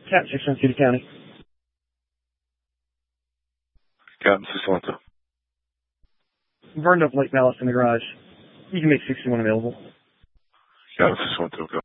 Captain 6 City County. Captain 612. Burned up light ballast in the garage. You can make 61 available. Captain 612, go.